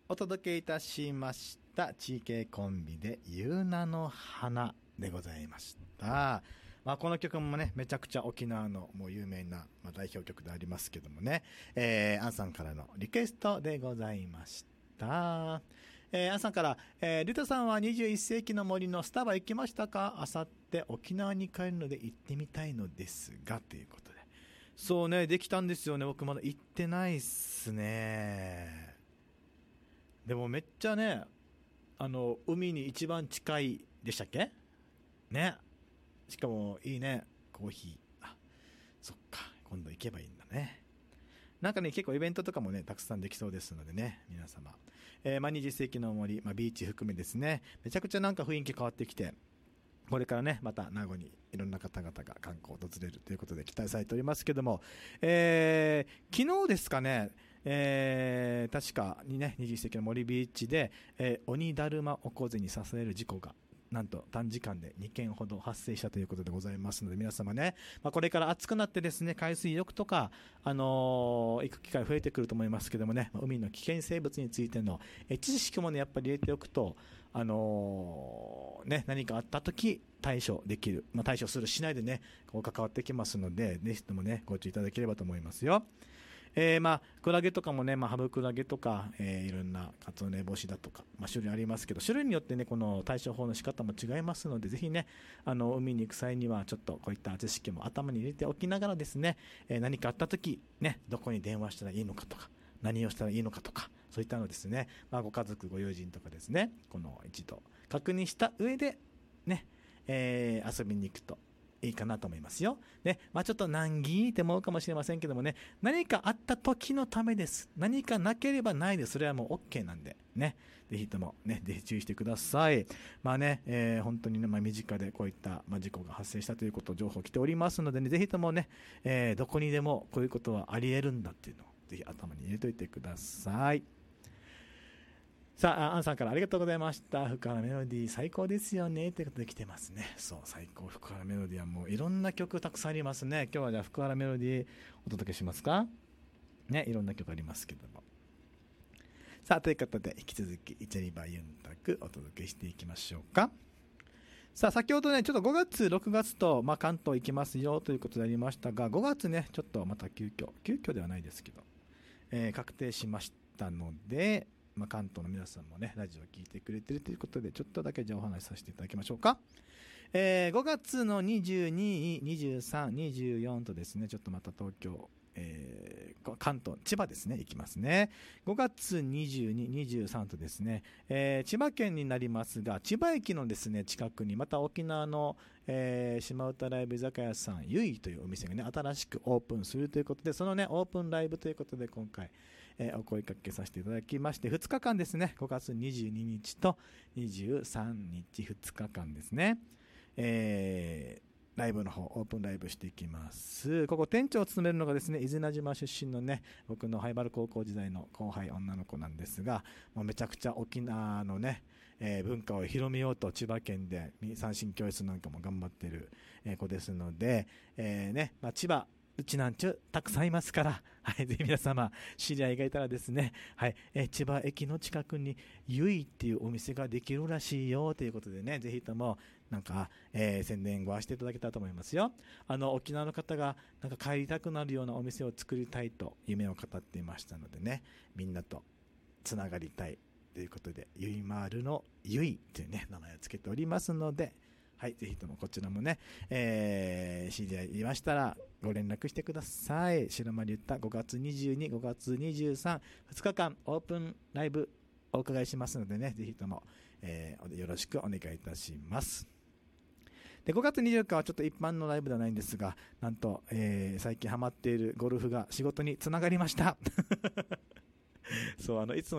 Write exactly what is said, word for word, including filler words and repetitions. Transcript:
お届けいたしました地形コンビで夕菜の花でございました。まあ、この曲もねめちゃくちゃ沖縄のもう有名な、まあ、代表曲でありますけどもね、えー、アンさんからのリクエストでございました。えー、アンさんから、えー、リュタさんはにじゅういっ世紀の森のスタバ行きましたか？あさって沖縄に帰るので行ってみたいのですがということで、そうね、できたんですよね。僕まだ行ってないっすね。でもめっちゃね、あの海に一番近いでしたっけね。しかもいいね、コーヒー。あ、そっか、今度行けばいいんだね。なんかね、結構イベントとかもねたくさんできそうですのでね、皆様、えー、まあ、にじゅっ世紀の森、まあ、ビーチ含めですね、めちゃくちゃなんか雰囲気変わってきて、これからねまた名護にいろんな方々が観光を訪れるということで期待されておりますけども、えー、昨日ですかね、えー、確かにねにじゅっ世紀の森ビーチで、えー、鬼だるまおこぜに刺される事故がなんと短時間でにけんほど発生したということでございますので、皆様ね、まあ、これから暑くなってですね海水浴とか、あのー行く機会増えてくると思いますけどもね、海の危険生物についてのえ知識もねやっぱり入れておくと、あのーね、何かあった時対処できる、まあ、対処するしないでねこう関わってきますので、ぜひともねご注意いただければと思いますよ。えー、まあクラゲとかもね、まあ、ハブクラゲとか、えー、いろんなカツオノエボシだとか、まあ、種類ありますけど、種類によってねこの対処法の仕方も違いますので、ぜひねあの海に行く際にはちょっとこういった知識も頭に入れておきながらですね、えー、何かあった時ねどこに電話したらいいのかとか、何をしたらいいのかとか、そういったのですね、まあ、ご家族ご友人とかですね、この一度確認した上でね、えー、遊びに行くといいかなと思いますよ。ね、まあ、ちょっと難儀って思うかもしれませんけどもね、何かあった時のためです。何かなければないです。それはもう OK なんでね、ぜひともね、ぜひ注意してください。まあね、えー、本当にね、まあ、身近でこういった、まあ、事故が発生したということ情報来ておりますのでね、ぜひともね、えー、どこにでもこういうことはあり得るんだっていうのをぜひ頭に入れておいてください。さあ、アンさんからありがとうございました。福原メロディー最高ですよねということで来てますね。そう、最高。福原メロディーはもういろんな曲たくさんありますね。今日はじゃあ福原メロディーお届けしますかね。いろんな曲ありますけども、さあということで引き続きイチャリバユンタクお届けしていきましょうか。さあ先ほどねちょっとごがつろくがつと、まあ、関東行きますよということでありましたが、ごがつねちょっとまた急遽急遽ではないですけど、えー、確定しましたので、まあ、関東の皆さんもねラジオを聞いてくれてるということで、ちょっとだけじゃあお話しさせていただきましょうか。えー、ごがつのにじゅうに、にじゅうさん、にじゅうよんとですね、ちょっとまた東京、えー、関東千葉ですね行きますね。ごがつにじゅうに、にじゅうさんとですね、えー、千葉県になりますが、千葉駅のですね近くにまた沖縄の、えー、島唄ライブ居酒屋さんゆいというお店がね新しくオープンするということで、そのねオープンライブということで今回えー、お声かけさせていただきまして、ふつかかんですね、ごがつにじゅうににちとにじゅうさんにちふつかかんですね、えー、ライブの方オープンライブしていきます。ここ店長を務めるのがですね伊是名島出身のね僕の灰原高校時代の後輩女の子なんですが、もうめちゃくちゃ沖縄のね、えー、文化を広めようと千葉県で三線教室なんかも頑張ってる、えー、子ですので、えーねまあ、千葉うちなんちゅたくさんいますから、はい、ぜひ皆様知り合いがいたらですね、はい、え千葉駅の近くにゆいっていうお店ができるらしいよということでね、ぜひともなんか、えー、宣伝ごわしていただけたらと思いますよ。あの沖縄の方がなんか帰りたくなるようなお店を作りたいと夢を語っていましたのでね、みんなとつながりたいということで、ゆいまーるのゆいというね名前をつけておりますので、はい、ぜひともこちらもね、えー、知り合いいましたらご連絡してください。白間リュッタごがつにじゅうに、ごがつにじゅうさん、ふつかかんオープンライブお伺いしますのでね、ぜひとも、えー、よろしくお願いいたします。でごがつにじゅうよっかはちょっと一般のライブではないんですが、なんと、えー、最近ハマっているゴルフが仕事につながりましたそう、あのいつも